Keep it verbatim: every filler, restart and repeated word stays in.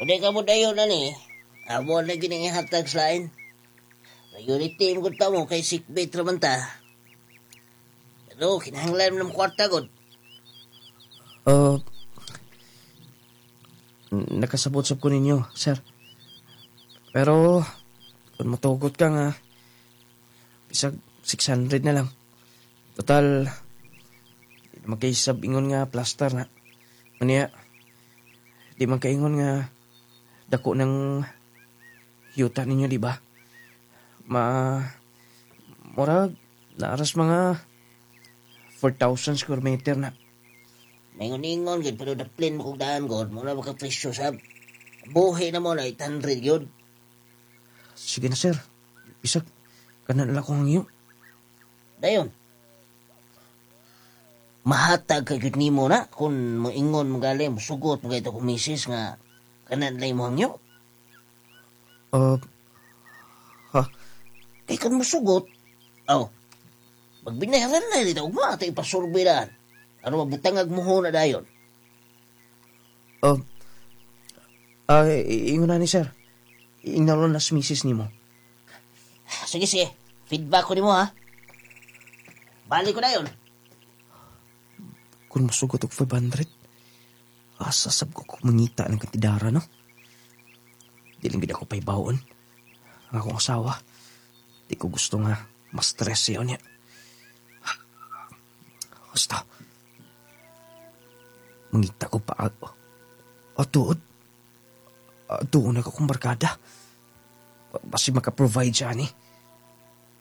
Kung di ka mo dayo na ni, amo na ginihatag sa lain. Priority mo ta mo kay sickbait raman ta. Pero kinahanglan mo ng kwarta god. Uh, nakasabot-sab ko ninyo, sir. Pero, kung matugot ka nga, bisag six hundred na lang. Total, di man kayo sabingon nga plaster na. Maniya, di man kaingon nga dako ng yuta ninyo, di ba? Ma, murag, naaras mga four thousand square meter na. Maingon-ingon gid pero daplin mo kong daan god, muna makapresyo sab. Buhi na mo na eight hundred yun. Sige na, sir. Bisag, kanan lang ko hangyo. Dayon. Mahatag ka gud nimo na kung moingon mo gali mo sugot mo kayto kumisis nga kanan lay mo hangyo. Uh, ha? Kay kan mo sugot. Oh. Magbinayaran na dito ugma ato ipasurbiran. Ano mabutangag mo ho na dayon. Uh, uh, ingon na ni sir. Inalon na misis ni mo. Sige, sige. Feedback ko ni mo, ha? Balik ko na yun. Kung masugot og five hundred, asasab ko kung mangita ng kantidara, no? Di lang gid ako paibaon. Ang akong asawa. Di ko gusto nga ma-stress yun niya. Basta, mangita ko pa ako. O tuod. Doon na akong barkada. Basi maka-provide siya ni.